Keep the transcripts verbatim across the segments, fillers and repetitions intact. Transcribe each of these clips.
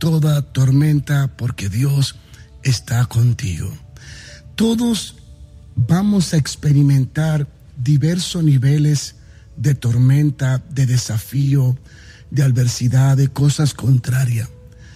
toda tormenta porque Dios está contigo. Todos vamos a experimentar diversos niveles de tormenta, de desafío, de adversidad, de cosas contrarias.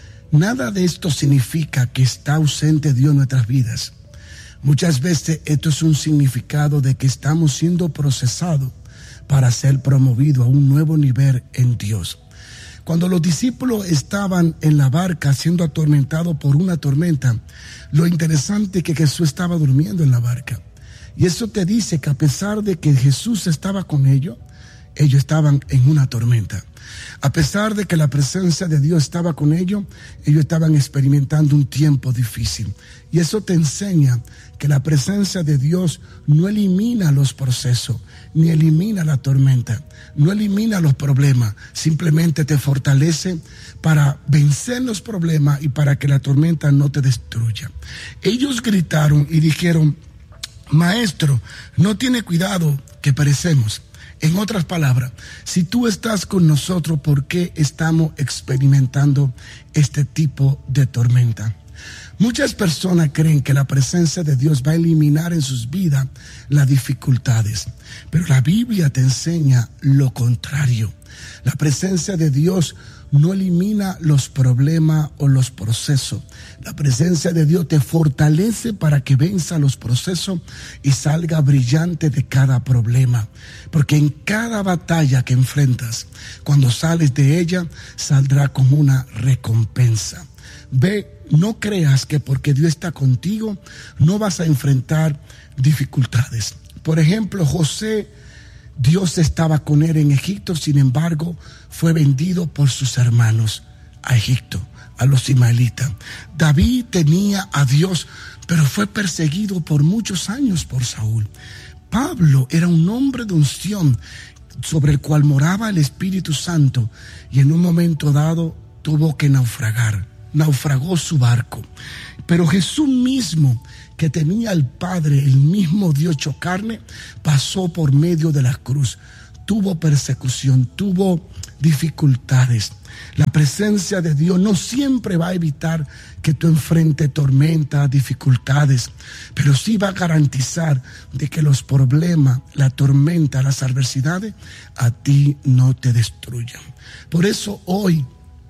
Nada de esto significa que está ausente Dios en nuestras vidas. Muchas veces esto es un significado de que estamos siendo procesados para ser promovidos a un nuevo nivel en Dios. Cuando los discípulos estaban en la barca siendo atormentados por una tormenta, lo interesante es que Jesús estaba durmiendo en la barca. Y eso te dice que a pesar de que Jesús estaba con ellos, ellos estaban en una tormenta. A pesar de que la presencia de Dios estaba con ellos, ellos estaban experimentando un tiempo difícil. Y eso te enseña que la presencia de Dios no elimina los procesos, ni elimina la tormenta, no elimina los problemas, simplemente te fortalece para vencer los problemas y para que la tormenta no te destruya. Ellos gritaron y dijeron: Maestro, no tiene cuidado que perecemos. En otras palabras, si tú estás con nosotros, ¿por qué estamos experimentando este tipo de tormenta? Muchas personas creen que la presencia de Dios va a eliminar en sus vidas las dificultades, pero la Biblia te enseña lo contrario. La presencia de Dios no elimina los problemas o los procesos. La presencia de Dios te fortalece para que venza los procesos y salga brillante de cada problema. Porque en cada batalla que enfrentas, cuando sales de ella, saldrá con una recompensa. Ve, no creas que porque Dios está contigo, no vas a enfrentar dificultades. Por ejemplo, José, Dios estaba con él en Egipto, sin embargo, fue vendido por sus hermanos a Egipto, a los ismaelitas. David tenía a Dios, pero fue perseguido por muchos años por Saúl. Pablo era un hombre de unción sobre el cual moraba el Espíritu Santo y en un momento dado tuvo que naufragar, naufragó su barco. Pero Jesús mismo, que tenía al Padre, el mismo Dios hecho carne, pasó por medio de la cruz. Tuvo persecución, tuvo dificultades. La presencia de Dios no siempre va a evitar que tú enfrentes tormentas, dificultades, pero sí va a garantizar de que los problemas, la tormenta, las adversidades a ti no te destruyan. Por eso hoy,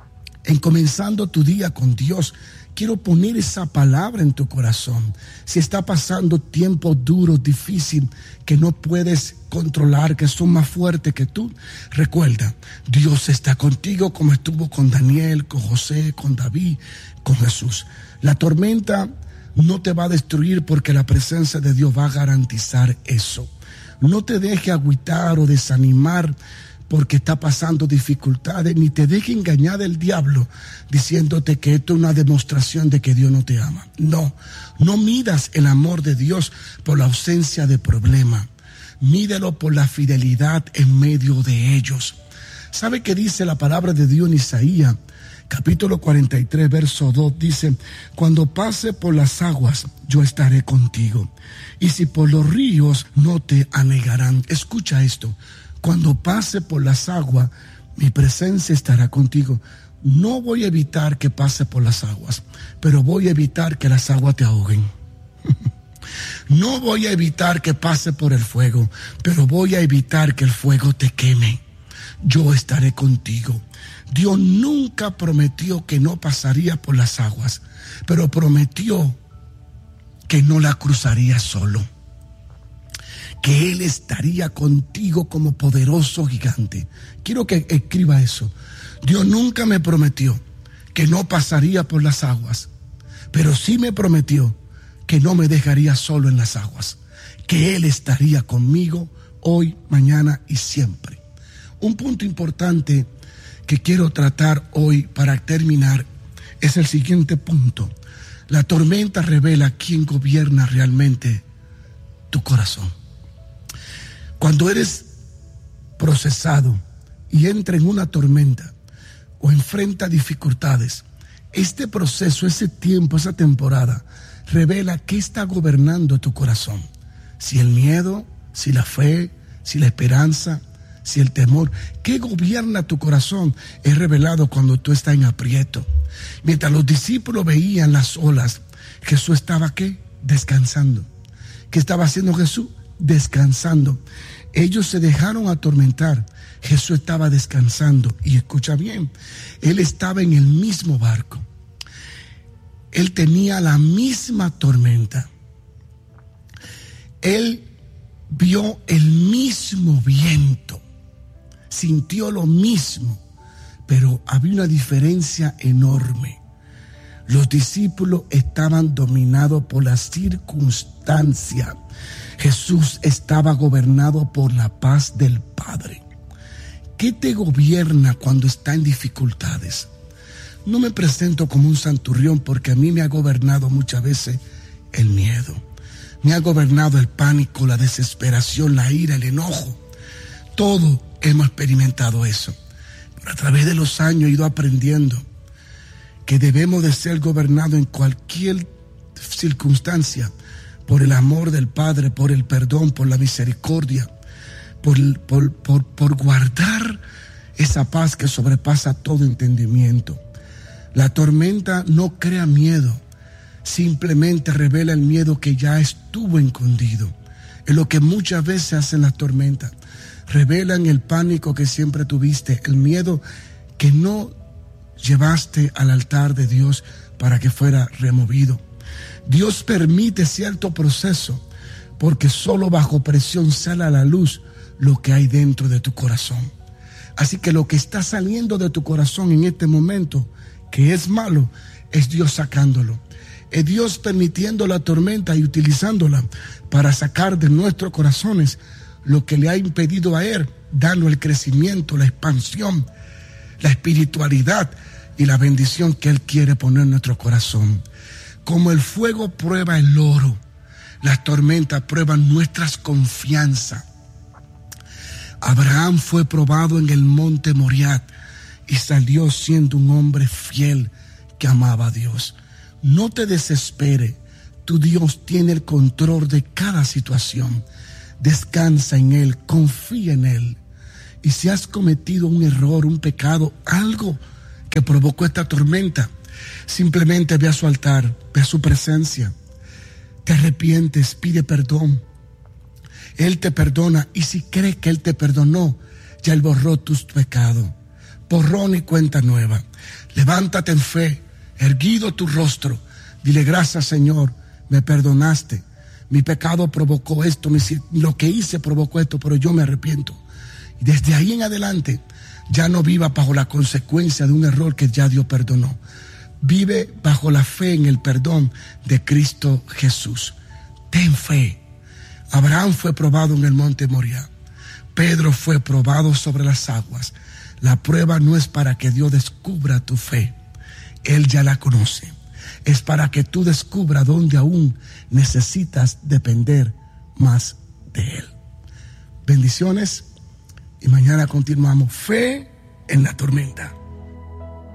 en comenzando tu día con Dios, quiero poner esa palabra en tu corazón. Si está pasando tiempos duros, difíciles, que no puedes controlar, que son más fuertes que tú, recuerda, Dios está contigo como estuvo con Daniel, con José, con David, con Jesús. La tormenta no te va a destruir porque la presencia de Dios va a garantizar eso. No te deje agüitar o desanimar porque está pasando dificultades, ni te deje engañar del diablo diciéndote que esto es una demostración de que Dios no te ama. No, no midas el amor de Dios por la ausencia de problema. Mídelo por la fidelidad en medio de ellos. ¿Sabe qué dice la palabra de Dios en Isaías? Capítulo cuarenta y tres, verso dos, dice: cuando pase por las aguas, yo estaré contigo. Y si por los ríos, no te anegarán. Escucha esto. Cuando pase por las aguas, mi presencia estará contigo. No voy a evitar que pase por las aguas, pero voy a evitar que las aguas te ahoguen. No voy a evitar que pase por el fuego, pero voy a evitar que el fuego te queme. Yo estaré contigo. Dios nunca prometió que no pasaría por las aguas, pero prometió que no la cruzaría solo. Que Él estaría contigo como poderoso gigante. Quiero que escriba eso. Dios nunca me prometió que no pasaría por las aguas, pero sí me prometió que no me dejaría solo en las aguas, que Él estaría conmigo hoy, mañana y siempre. Un punto importante que quiero tratar hoy para terminar es el siguiente punto. La tormenta revela quién gobierna realmente tu corazón. Cuando eres procesado y entra en una tormenta o enfrenta dificultades, este proceso, ese tiempo, esa temporada, revela qué está gobernando tu corazón. Si el miedo, si la fe, si la esperanza, si el temor que gobierna tu corazón es revelado cuando tú estás en aprieto. Mientras los discípulos veían las olas, Jesús estaba ¿qué? Descansando. ¿Qué estaba haciendo Jesús? Descansando. Ellos se dejaron atormentar. Jesús estaba descansando. Y escucha bien, Él estaba en el mismo barco. Él tenía la misma tormenta. Él vio el mismo viento, sintió lo mismo, pero había una diferencia enorme. Los discípulos estaban dominados por la circunstancia. Jesús estaba gobernado por la paz del Padre. ¿Qué te gobierna cuando está en dificultades? No me presento como un santurrión, porque a mí me ha gobernado muchas veces el miedo. Me ha gobernado el pánico, la desesperación, la ira, el enojo. Todo hemos experimentado eso. Pero a través de los años he ido aprendiendo que debemos de ser gobernados en cualquier circunstancia por el amor del Padre, por el perdón, por la misericordia, por, por, por, por guardar esa paz que sobrepasa todo entendimiento. La tormenta no crea miedo, simplemente revela el miedo que ya estuvo escondido. Es lo que muchas veces hacen las tormentas. Revelan el pánico que siempre tuviste, el miedo que no llevaste al altar de Dios para que fuera removido. Dios permite cierto proceso porque solo bajo presión sale a la luz lo que hay dentro de tu corazón. Así que lo que está saliendo de tu corazón en este momento, que es malo, es Dios sacándolo. Es Dios permitiendo la tormenta y utilizándola para sacar de nuestros corazones lo que le ha impedido a Él, dando el crecimiento, la expansión, la espiritualidad y la bendición que Él quiere poner en nuestro corazón. Como el fuego prueba el oro, las tormentas prueban nuestras confianzas. Abraham fue probado en el monte Moriah y salió siendo un hombre fiel que amaba a Dios. No te desespere, tu Dios tiene el control de cada situación. Descansa en Él, confía en Él. Y si has cometido un error, un pecado, algo que provocó esta tormenta, simplemente ve a su altar, ve a su presencia. Te arrepientes, pide perdón. Él te perdona, y si crees que Él te perdonó, ya Él borró tus pecados. Borrón y cuenta nueva. Levántate en fe, erguido tu rostro, dile: gracias, Señor, me perdonaste. Mi pecado provocó esto, mi, lo que hice provocó esto, pero yo me arrepiento. Y desde ahí en adelante, ya no viva bajo la consecuencia de un error que ya Dios perdonó. Vive bajo la fe en el perdón de Cristo Jesús. Ten fe. Abraham fue probado en el monte Moriah. Pedro fue probado sobre las aguas. La prueba no es para que Dios descubra tu fe. Él ya la conoce. Es para que tú descubras dónde aún necesitas depender más de Él. Bendiciones, y mañana continuamos. Fe en la tormenta.